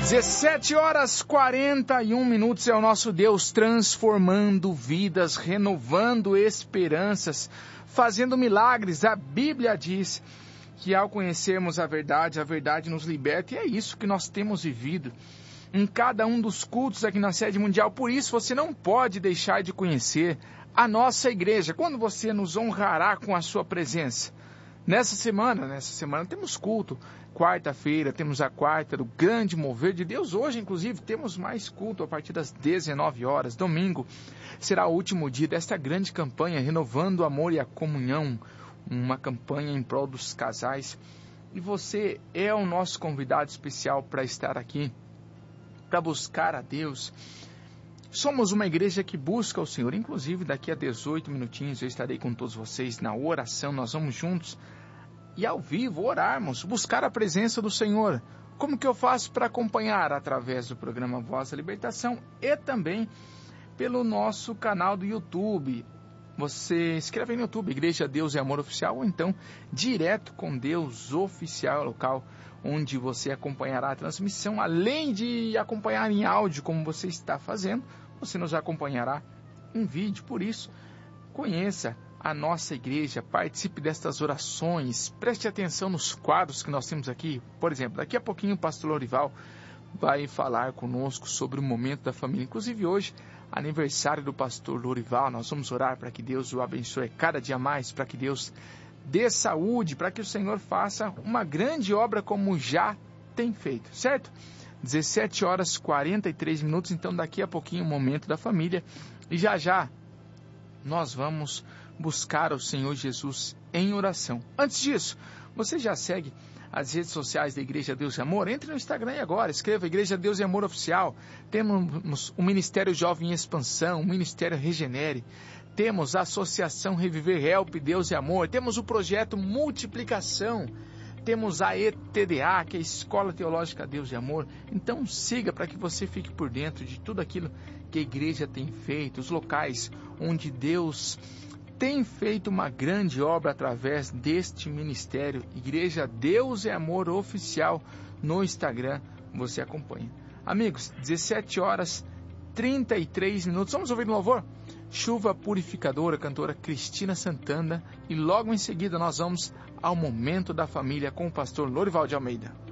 17 horas 41 minutos é o nosso Deus transformando vidas, renovando esperanças, fazendo milagres. A Bíblia diz que ao conhecermos a verdade nos liberta, e é isso que nós temos vivido em cada um dos cultos aqui na sede mundial. Por isso você não pode deixar de conhecer a nossa igreja, quando você nos honrará com a sua presença. Nessa semana temos culto. Quarta-feira temos a quarta do grande mover de Deus. Hoje, inclusive, temos mais culto a partir das 19 horas. Domingo será o último dia desta grande campanha, renovando o amor e a comunhão. Uma campanha em prol dos casais. E você é o nosso convidado especial para estar aqui, para buscar a Deus. Somos uma igreja que busca o Senhor. Inclusive, daqui a 18 minutinhos eu estarei com todos vocês na oração. Nós vamos juntos e ao vivo orarmos, buscar a presença do Senhor. Como que eu faço para acompanhar? Através do programa Voz da Libertação e também pelo nosso canal do YouTube. Você escreve no YouTube, Igreja Deus e Amor Oficial, ou então Direto com Deus Oficial, local onde você acompanhará a transmissão. Além de acompanhar em áudio, como você está fazendo, você nos acompanhará em vídeo. Por isso, conheça a nossa igreja, participe destas orações, preste atenção nos quadros que nós temos aqui. Por exemplo, daqui a pouquinho o pastor Lorival vai falar conosco sobre o momento da família. Inclusive hoje, aniversário do pastor Lorival. Nós vamos orar para que Deus o abençoe cada dia mais, para que Deus dê saúde, para que o Senhor faça uma grande obra como já tem feito, certo? 17 horas 43 minutos, então daqui a pouquinho o momento da família. E já nós vamos buscar o Senhor Jesus em oração. Antes disso, você já segue as redes sociais da Igreja Deus e Amor? Entre no Instagram e agora, escreva Igreja Deus e Amor Oficial. Temos o Ministério Jovem em Expansão, o Ministério Regenere. Temos a Associação Reviver Help Deus e Amor. Temos o Projeto Multiplicação. Temos a ETDA, que é a Escola Teológica Deus e Amor. Então siga para que você fique por dentro de tudo aquilo que a igreja tem feito, os locais onde Deus tem feito uma grande obra através deste ministério. Igreja Deus e Amor Oficial no Instagram, você acompanha. Amigos, 17 horas 33 minutos. Vamos ouvir um louvor? Chuva Purificadora, cantora Cristina Santana. E logo em seguida nós vamos ao momento da família com o pastor Lorival de Almeida.